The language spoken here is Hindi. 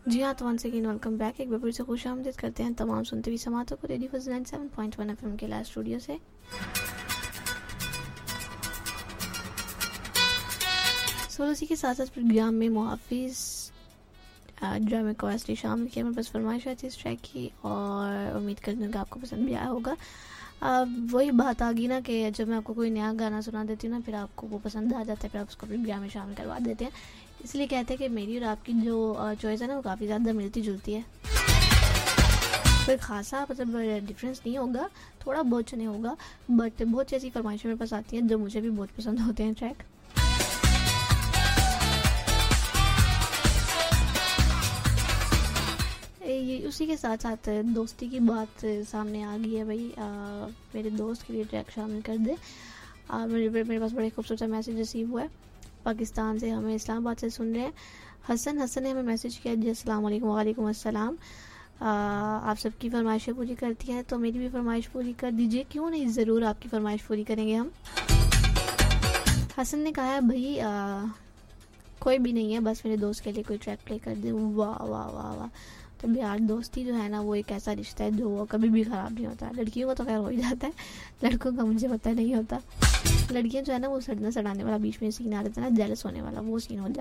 जी हाँ, तो वंस अगेन वेलकम बैक। एक बार फिर से खुशामदीद करते हैं तमाम सुनते हुए समातों को रेडियो फज़ल 97.1 FM के लाइव स्टूडियो से। उसी के साथ साथ प्रोग्राम में मुहाफिज ड्रामे को असली शामिल किया। मेरे पास फरमाइश आई थी इस ट्रैक की और उम्मीद करती हूँ कि आपको पसंद भी आया होगा। वही बात आ गई ना कि जब मैं आपको कोई नया गाना सुना देती हूँ ना, फिर आपको वो पसंद आ जाता है, फिर आप उसको प्रोग्राम में शामिल करवा देते हैं। इसलिए कहते हैं कि मेरी और आपकी जो चॉइस है ना, वो काफ़ी ज़्यादा मिलती जुलती है। कोई खासा मतलब डिफरेंस नहीं होगा, थोड़ा बहुत नहीं होगा, बट बहुत सी ऐसी फरमाइशें मेरे पास आती हैं जो मुझे भी बहुत पसंद होते हैं ट्रैक। ये उसी के साथ साथ दोस्ती की बात सामने आ गई है। भाई मेरे दोस्त के लिए ट्रैक शामिल कर दे। मेरे पास बड़े खूबसूरत मैसेज रिसीव हुआ है पाकिस्तान से, हमें इस्लामाबाद से सुन रहे हैं। हसन ने हमें मैसेज किया जी अस्सलाम वालेकुम। वालेकुम अस्सलाम। आप सबकी फरमाइशें पूरी करती हैं तो मेरी भी फरमाइश पूरी कर दीजिए। क्यों नहीं, ज़रूर आपकी फरमाइश पूरी करेंगे हम। हसन ने कहा है भाई कोई भी नहीं है, बस मेरे दोस्त के लिए कोई ट्रैक प्ले कर दे। वाह वाह वाह वाह। तो यार दोस्ती जो है ना, वो एक ऐसा रिश्ता है जो कभी भी ख़राब नहीं होता। लड़कियों का तो खैर हो ही जाता है, लड़कों का मुझे पता नहीं होता। लड़कियां जो है ना, वो सड़ना सड़ाने वाला बीच में सीन आ जाता है ना, जेलस होने वाला, वो सीन हो जाता है।